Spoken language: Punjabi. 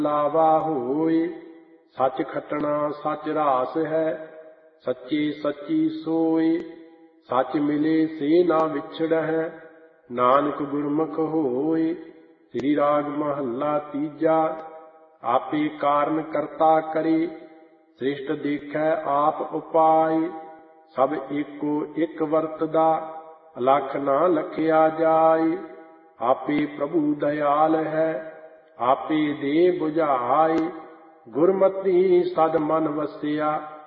ਲਾਵਾ ਹੋਏ। ਸੱਚ ਖੱਟਣਾ ਸੱਚ ਰਾਸ ਹੈ, ਸੱਚੇ ਸੱਚੀ ਸੋਏ। ਸੱਚ ਮਿਲੇ ਸੇ ਨਾ ਵਿਛੜਹਿ, ਨਾਨਕ ਗੁਰਮੁਖ ਹੋਏ। ਸ੍ਰੀ ਰਾਗ ਮਹੱਲਾ ਤੀਜਾ। ਆਪੇ ਕਾਰਨ ਕਰਤਾ ਕਰੇ, ਸ੍ਰਿਸ਼ਟ ਦੇਖੈ ਆਪ ਉਪਾਏ। ਸਭ ਏਕੋ ਇੱਕ ਵਰਤਦਾ, ਅਲਖ ਨਾ ਲਖਿਆ ਜਾਏ। ਆਪੇ ਪ੍ਰਭੂ ਦਇਆਲ ਹੈ, ਆਪੇ ਦੇ ਬੁਝਾਏ। ਗੁਰਮਤਿ ਸਦ ਮਨ ਵਸਿਆ,